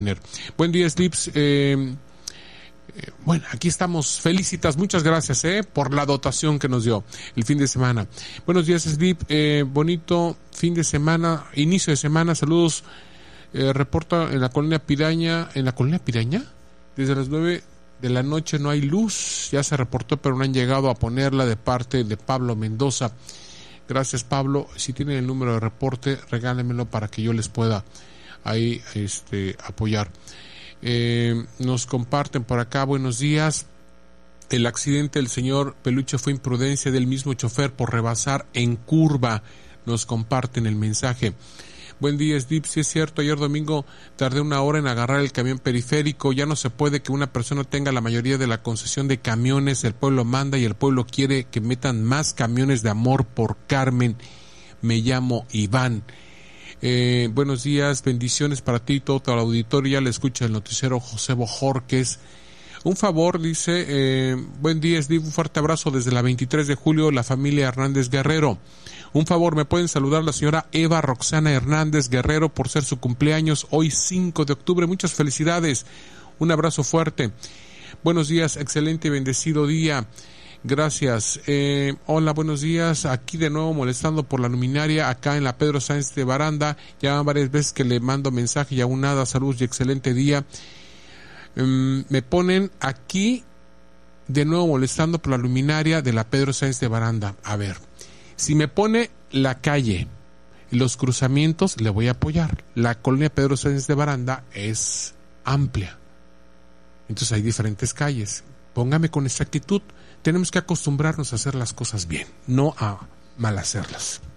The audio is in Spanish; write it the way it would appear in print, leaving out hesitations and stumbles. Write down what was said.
Buen día, Slips. Bueno, aquí estamos. Felicitas, muchas gracias por la dotación que nos dio el fin de semana. Buenos días, Slip. Bonito fin de semana, inicio de semana. Saludos. Reporta en la colonia Piraña. ¿En la colonia Piraña? Desde las 9 de la noche no hay luz. Ya se reportó, pero no han llegado a ponerla, de parte de Pablo Mendoza. Gracias, Pablo. Si tienen el número de reporte, regálenmelo para que yo les pueda ahí apoyar. Nos comparten por acá: buenos días. El accidente del señor Peluche fue imprudencia del mismo chofer por rebasar en curva. Nos comparten el mensaje. Buen día, Steve. Sí, es cierto, ayer domingo tardé 1 hora en agarrar el camión periférico. Ya no se puede que una persona tenga la mayoría de la concesión de camiones. El pueblo manda y el pueblo quiere que metan más camiones de amor por Carmen. Me llamo Iván. Buenos días, bendiciones para ti y todo el auditorio. Ya le escucha el noticiero José Bojorquez. Un favor, dice, buen día, Steve, un fuerte abrazo desde la 23 de julio, la familia Hernández Guerrero. Un favor, me pueden saludar la señora Eva Roxana Hernández Guerrero por ser su cumpleaños hoy 5 de octubre. Muchas felicidades, un abrazo fuerte. Buenos días, excelente y bendecido día. Gracias. Hola, buenos días. Aquí de nuevo molestando por la luminaria acá en la Pedro Sáenz de Baranda. Ya van varias veces que le mando mensaje y aún nada. Saludos y excelente día. Me ponen aquí de nuevo molestando por la luminaria de la Pedro Sáenz de Baranda. A ver, si me pone la calle, los cruzamientos, le voy a apoyar. La colonia Pedro Sáenz de Baranda es amplia, entonces hay diferentes calles. Póngame con exactitud. Tenemos que acostumbrarnos a hacer las cosas bien, no a mal hacerlas.